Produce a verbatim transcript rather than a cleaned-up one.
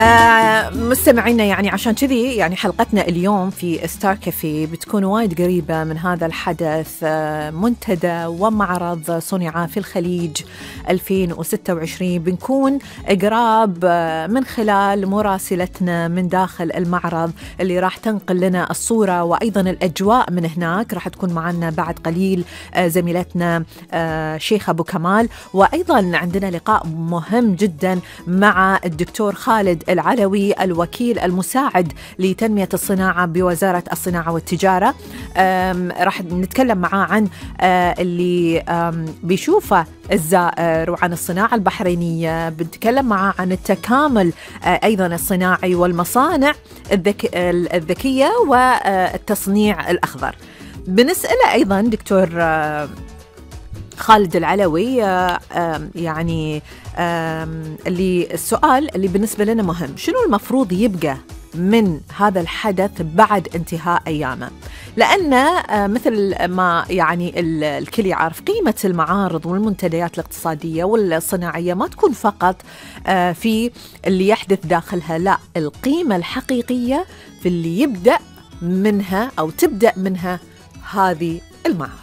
آه مستمعينا، يعني عشان كذي يعني حلقتنا اليوم في ستار كافيه بتكون وايد قريبة من هذا الحدث. آه منتدى ومعرض صنع في الخليج ألفين وستة وعشرين. بنكون قراب آه من خلال مراسلتنا من داخل المعرض اللي راح تنقل لنا الصورة وأيضا الأجواء من هناك. راح تكون معنا بعد قليل آه زميلتنا آه شيخ أبو كمال، وأيضا عندنا لقاء مهم جدا مع الدكتور خالد العلوي الوكيل المساعد لتنمية الصناعة بوزارة الصناعة والتجارة. راح نتكلم معاه عن اللي بيشوفه الزائر وعن الصناعة البحرينية. بنتكلم معاه عن التكامل أيضا الصناعي والمصانع الذك... الذكية والتصنيع الأخضر. بنسأله أيضا دكتور خالد العلوي يعني اللي السؤال اللي بالنسبة لنا مهم: شنو المفروض يبقى من هذا الحدث بعد انتهاء أيامه؟ لأن مثل ما يعني الكل يعرف، قيمة المعارض والمنتديات الاقتصادية والصناعية ما تكون فقط في اللي يحدث داخلها، لا، القيمة الحقيقية في اللي يبدأ منها أو تبدأ منها هذه المعارض.